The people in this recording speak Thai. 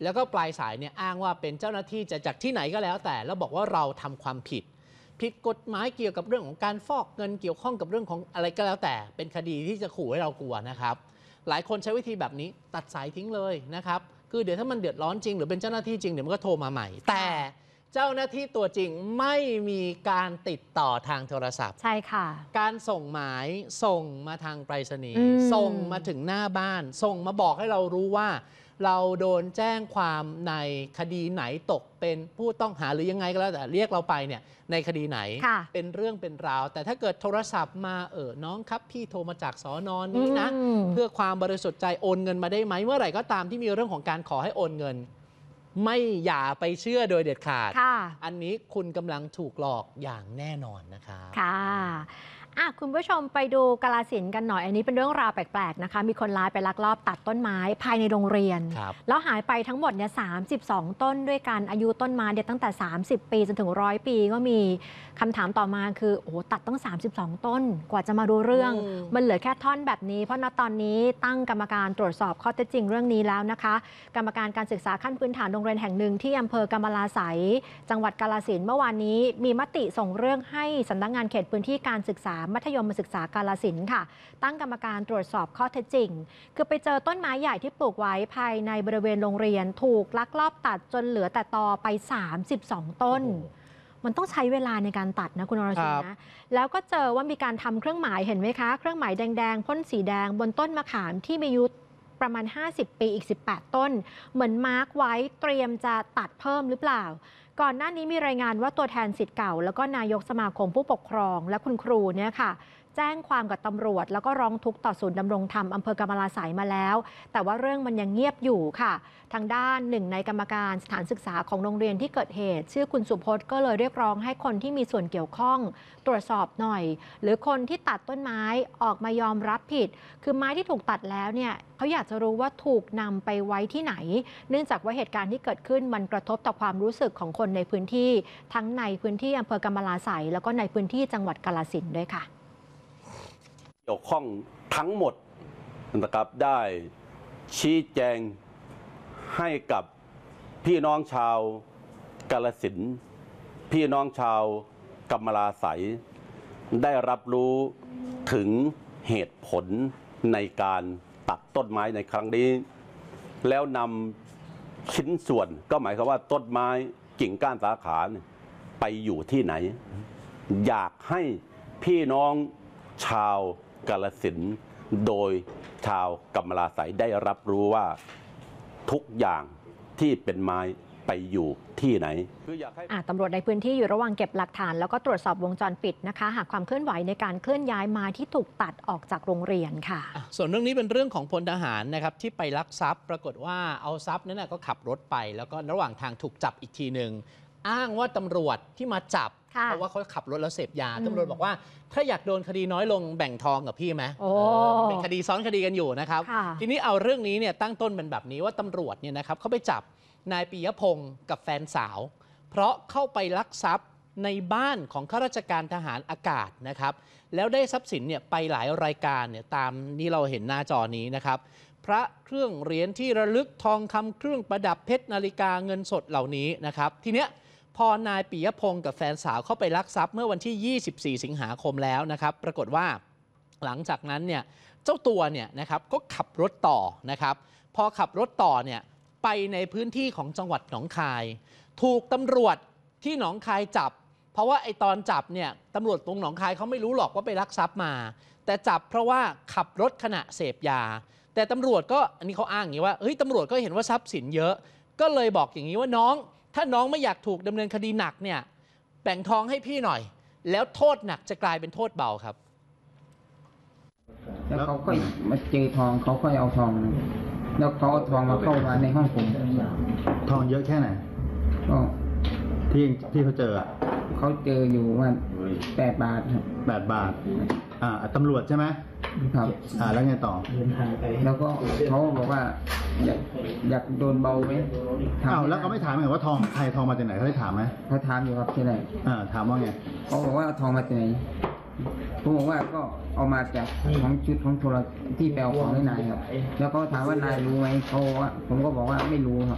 แล้วก็ปลายสายเนี่ยอ้างว่าเป็นเจ้าหน้าที่จะจากที่ไหนก็แล้วแต่แล้วบอกว่าเราทำความผิดกฎหมายเกี่ยวกับเรื่องของการฟอกเงินเกี่ยวข้องกับเรื่องของอะไรก็แล้วแต่เป็นคดีที่จะขู่ให้เรากลัวนะครับหลายคนใช้วิธีแบบนี้ตัดสายทิ้งเลยนะครับคือเดี๋ยวถ้ามันเดือดร้อนจริงหรือเป็นเจ้าหน้าที่จริงเดี๋ยวมันก็โทรมาใหม่แต่เจ้าหน้าที่ตัวจริงไม่มีการติดต่อทางโทรศัพท์ใช่ค่ะการส่งหมายส่งมาทางไปรษณีย์ส่งมาถึงหน้าบ้านส่งมาบอกให้เรารู้ว่าเราโดนแจ้งความในคดีไหนตกเป็นผู้ต้องหาหรือยังไงก็แล้วแต่เรียกเราไปเนี่ยในคดีไหนเป็นเรื่องเป็นราวแต่ถ้าเกิดโทรศัพท์มาน้องครับพี่โทรมาจากสน.นี้นะเพื่อความบริสุทธิ์ใจโอนเงินมาได้ไหมเมื่อไหร่ก็ตามที่มีเรื่องของการขอให้โอนเงินไม่อย่าไปเชื่อโดยเด็ดขาดอันนี้คุณกำลังถูกหลอกอย่างแน่นอนนะคะค่ะคุณผู้ชมไปดูกาฬสินธุ์กันหน่อยอันนี้เป็นเรื่องราวแปลกๆนะคะมีคนร้ายไปลักลอบตัดต้นไม้ภายในโรงเรียนแล้วหายไปทั้งหมดเนี่ย32 ต้นด้วยกันอายุต้นไม้เนี่ยตั้งแต่30 ปีจนถึง100 ปีก็มีคำถามต่อมาคือโอ้โหตัดต้อง32 ต้นกว่าจะมาดูเรื่องมันเหลือแค่ท่อนแบบนี้เพราะณตอนนี้ตั้งกรรมการตรวจสอบข้อเท็จจริงเรื่องนี้แล้วนะคะกรรมการการศึกษาขั้นพื้นฐานโรงเรียนแห่งหนึ่งที่อำเภอกำมะลาไสยจังหวัดกาฬสินธุ์เมื่อวานนี้มีมติส่งเรื่องให้สำนักงานเขตพื้นที่การศึกษามัธยมศึกษากาฬสินธุ์ค่ะตั้งกรรมการตรวจสอบข้อเท็จจริงคือไปเจอต้นไม้ใหญ่ที่ปลูกไว้ภายในบริเวณโรงเรียนถูกลักลอบตัดจนเหลือแต่ตอไป32 ต้นมันต้องใช้เวลาในการตัดนะคุณอรชุนนะแล้วก็เจอว่ามีการทำเครื่องหมายเห็นไหมคะเครื่องหมายแดงๆพ่นสีแดงบนต้นมะขามที่มีอายุประมาณ50 ปีอีก18 ต้นเหมือนมาร์กไว้เตรียมจะตัดเพิ่มหรือเปล่าก่อนหน้านี้มีรายงานว่าตัวแทนศิษย์เก่าแล้วก็นายกสมาคมผู้ปกครองและคุณครูเนี่ยค่ะแจ้งความกับตำรวจแล้วก็ร้องทุกข์ต่อศูนย์ดำรงธรรมอำเภอกำมะลาไสยมาแล้วแต่ว่าเรื่องมันยังเงียบอยู่ค่ะทางด้านหนึ่งในกรรมการสถานศึกษาของโรงเรียนที่เกิดเหตุชื่อคุณสุพจน์ก็เลยเรียกร้องให้คนที่มีส่วนเกี่ยวข้องตรวจสอบหน่อยหรือคนที่ตัดต้นไม้ออกมายอมรับผิดคือไม้ที่ถูกตัดแล้วเนี่ยเขาอยากจะรู้ว่าถูกนำไปไว้ที่ไหนเนื่องจากว่าเหตุการณ์ที่เกิดขึ้นมันกระทบต่อความรู้สึกของคนในพื้นที่ทั้งในพื้นที่อำเภอกำมะลาไสยแล้วก็ในพื้นที่จังหวัดกาฬสินธุ์ด้วยค่ะเกี่ยวข้องทั้งหมดนะครับได้ชี้แจงให้กับพี่น้องชาวกาฬสินธุ์พี่น้องชาวกำมะลาไสยได้รับรู้ถึงเหตุผลในการตัดต้นไม้ในครั้งนี้แล้วนำชิ้นส่วนก็หมายความว่าต้นไม้กิ่งก้านสาขาไปอยู่ที่ไหนอยากให้พี่น้องชาวกาฬสินธุ์โดยชาวกำมะลาไสยได้รับรู้ว่าทุกอย่างที่เป็นไม้ไปอยู่ที่ไหนตำรวจในพื้นที่อยู่ระหว่างเก็บหลักฐานแล้วก็ตรวจสอบวงจรปิดนะคะหากความเคลื่อนไหวในการเคลื่อนย้ายไม้ที่ถูกตัดออกจากโรงเรียนค่ะส่วนเรื่องนี้เป็นเรื่องของพลทหารนะครับที่ไปลักทรัพย์ปรากฏว่าเอาทรัพย์นั้นก็ขับรถไปแล้วก็ระหว่างทางถูกจับอีกทีหนึ่งอ้างว่าตำรวจที่มาจับเพราะว่าเขาขับรถแล้วเสพยาตำรวจบอกว่าถ้าอยากโดนคดีน้อยลงแบ่งทองกับพี่ไหมเป็นคดีซ้อนคดีกันอยู่นะครับทีนี้เอาเรื่องนี้เนี่ยตั้งต้นเป็นแบบนี้ว่าตำรวจเนี่ยนะครับเขาไปจับนายปิยพงศ์กับแฟนสาวเพราะเข้าไปลักทรัพย์ในบ้านของข้าราชการทหารอากาศนะครับแล้วได้ทรัพย์สินเนี่ยไปหลายรายการเนี่ยตามนี้เราเห็นหน้าจอนี้นะครับพระเครื่องเหรียญที่ระลึกทองคำเครื่องประดับเพชรนาฬิกาเงินสดเหล่านี้นะครับทีเนี้ยพอนายปิยพงศ์กับแฟนสาวเข้าไปลักทรัพย์เมื่อวันที่24 สิงหาคมแล้วนะครับปรากฏว่าหลังจากนั้นเนี่ยเจ้าตัวเนี่ยนะครับก็ขับรถต่อนะครับพอขับรถต่อเนี่ยไปในพื้นที่ของจังหวัดหนองคายถูกตำรวจที่หนองคายจับเพราะว่าไอตอนจับเนี่ยตำรวจตรงหนองคายเขาไม่รู้หรอกว่าไปลักทรัพย์มาแต่จับเพราะว่าขับรถขณะเสพยาแต่ตำรวจก็อันนี้เขาอ้างอย่างนี้ว่าเฮ้ยตำรวจก็เห็นว่าทรัพย์สินเยอะก็เลยบอกอย่างนี้ว่าน้องถ้าน้องไม่อยากถูกดำเนินคดีหนักเนี่ยแบ่งทองให้พี่หน่อยแล้วโทษหนักจะกลายเป็นโทษเบาครับแล้วเขาก็มาเจอทองเขาก็เอาทองแล้วเขาเอาทองมาเข้ามาในห้องผมทองเยอะแค่ไหนก็ที่เขาเจอเขาเจออยู่ว่า8 บาทครับ 8 บาทตำรวจใช่ไหมครับแล้วไงต่อแล้วก็เขาบอกว่าอยากโดนเบาไหมแล้วเขาไม่ถามเหรอว่าทองใครทองมาจากไหนเขาได้ถามไหมเขาถามอยู่ครับที่ไหนถามว่าไงเขาบอกว่าทองมาจากไหนผมบอกว่าก็เอามาจากของชุดของโทรที่แปลของนายครับแล้วเขาถามว่านายรู้ไหมเขาว่าผมก็บอกว่าไม่รู้ครับ